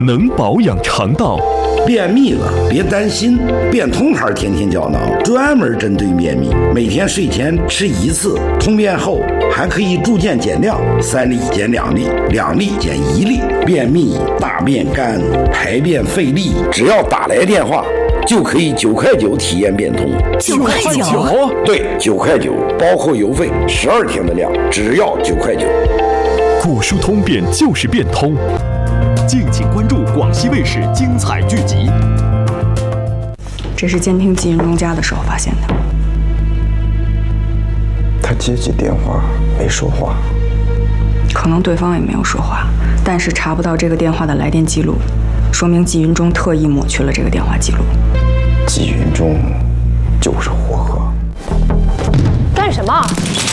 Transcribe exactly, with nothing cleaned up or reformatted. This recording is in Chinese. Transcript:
能保养肠道。 便秘了别担心，变通牌天天胶囊专门针对便秘，每天睡前吃一次，通便后还可以逐渐减量，三粒减两粒，两粒减一粒。便秘、大便干、排便费力，只要打来电话就可以九块九体验变通。 九块九？ 对，九块九，包括邮费，十二天的量，只要九块九。 果蔬通便就是变通。 敬请关注广西卫视精彩剧集。 这是监听季云中家的时候发现的。 他接起电话没说话， 可能对方也没有说话，但是查不到这个电话的来电记录，说明季云中特意抹去了这个电话记录。 季云中就是火河。 干什么？